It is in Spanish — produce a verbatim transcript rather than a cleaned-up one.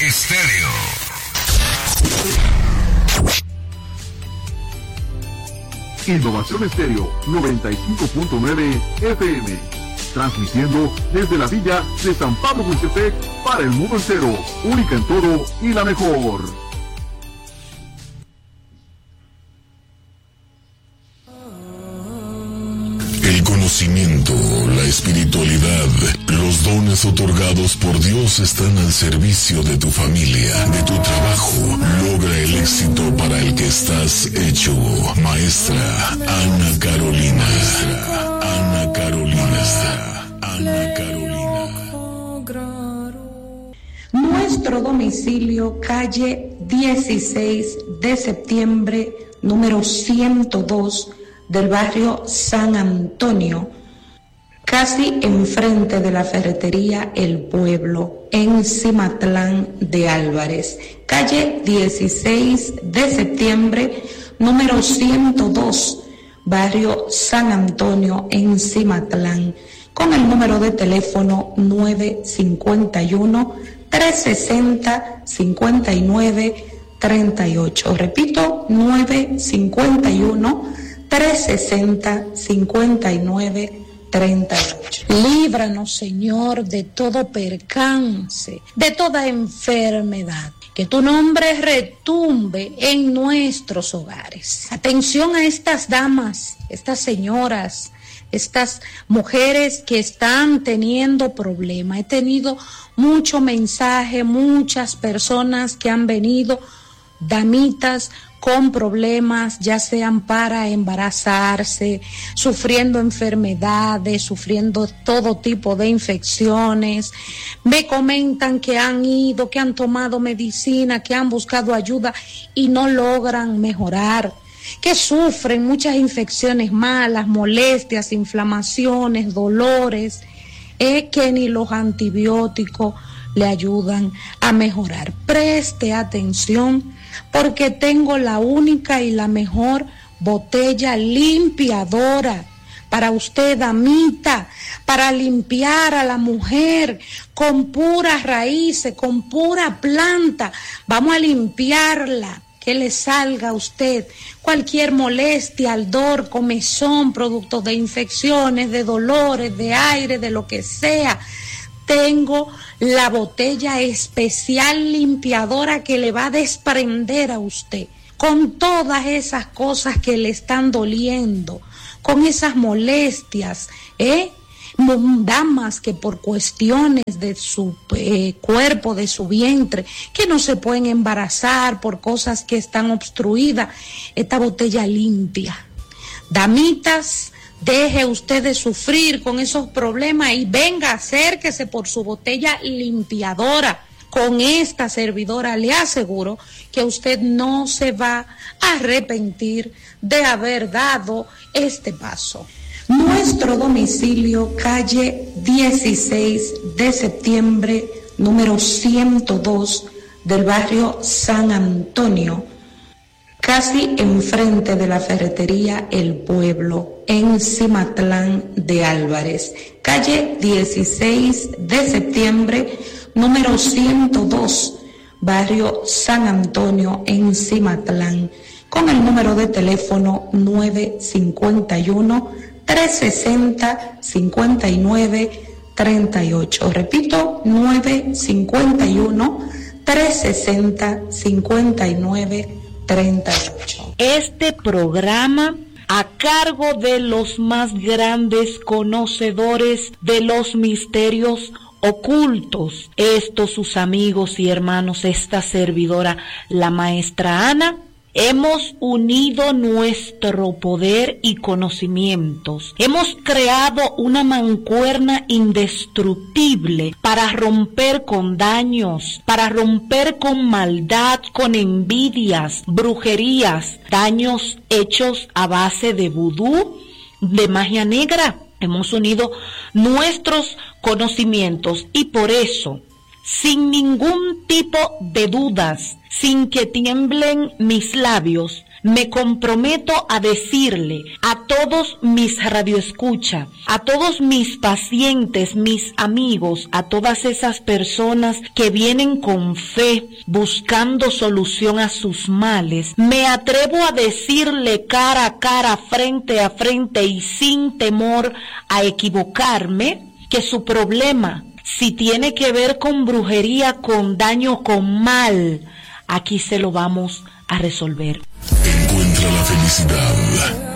Estéreo. Innovación Estéreo noventa y cinco punto nueve F M, transmitiendo desde la villa de San Pablo Huitepec para el mundo entero, única en todo y la mejor. El conocimiento, la espiritualidad, los dones otorgados por Dios están al servicio de tu familia, de tu trabajo. Logra el éxito para el que estás hecho. Maestra Ana Carolina. Maestra Ana Carolina. Maestra Ana Carolina. Nuestro domicilio, calle dieciséis de septiembre, número ciento dos, del barrio San Antonio, casi enfrente de la ferretería El Pueblo, en Cimatlán de Álvarez. Calle dieciséis de septiembre, número ciento dos, barrio San Antonio, en Cimatlán, con el número de teléfono nueve cinco uno, tres seis cero, cinco nueve tres ocho. Repito, nueve cinco uno, tres sesenta, cincuenta y nueve, treinta y ocho. Líbranos, Señor, de todo percance, de toda enfermedad. Que tu nombre retumbe en nuestros hogares. Atención a estas damas, estas señoras, estas mujeres que están teniendo problemas. He tenido mucho mensaje, muchas personas que han venido, damitas con problemas, ya sean para embarazarse, sufriendo enfermedades, sufriendo todo tipo de infecciones. Me comentan que han ido, que han tomado medicina, que han buscado ayuda y no logran mejorar, que sufren muchas infecciones malas, molestias, inflamaciones, dolores, eh, que ni los antibióticos le ayudan a mejorar. Preste atención, porque tengo la única y la mejor botella limpiadora para usted, damita, para limpiar a la mujer con puras raíces, con pura planta. Vamos a limpiarla, que le salga a usted cualquier molestia, ardor, comezón, producto de infecciones, de dolores, de aire, de lo que sea. Tengo la botella especial limpiadora que le va a desprender a usted con todas esas cosas que le están doliendo, con esas molestias, ¿eh? Damas que por cuestiones de su eh, cuerpo, de su vientre, que no se pueden embarazar por cosas que están obstruidas, esta botella limpia. Damitas, deje usted de sufrir con esos problemas y venga, acérquese por su botella limpiadora. Con esta servidora le aseguro que usted no se va a arrepentir de haber dado este paso. Nuestro domicilio, calle dieciséis de septiembre, número ciento dos, del barrio San Antonio, casi enfrente de la ferretería El Pueblo, en Cimatlán de Álvarez. Calle dieciséis de septiembre, número ciento dos, barrio San Antonio, en Cimatlán, con el número de teléfono nueve cinco uno, tres sesenta, cincuenta y nueve, treinta y ocho. Repito, nueve cinco uno, tres sesenta, cincuenta y nueve, treinta y ocho. Este programa a cargo de los más grandes conocedores de los misterios ocultos, estos sus amigos y hermanos, esta servidora, la maestra Ana. Hemos unido nuestro poder y conocimientos. Hemos creado una mancuerna indestructible para romper con daños, para romper con maldad, con envidias, brujerías, daños hechos a base de vudú, de magia negra. Hemos unido nuestros conocimientos y por eso, sin ningún tipo de dudas, sin que tiemblen mis labios, me comprometo a decirle a todos mis radioescuchas, a todos mis pacientes, mis amigos, a todas esas personas que vienen con fe buscando solución a sus males, me atrevo a decirle cara a cara, frente a frente y sin temor a equivocarme, que su problema, si tiene que ver con brujería, con daño, con mal, aquí se lo vamos a resolver. Encuentra la felicidad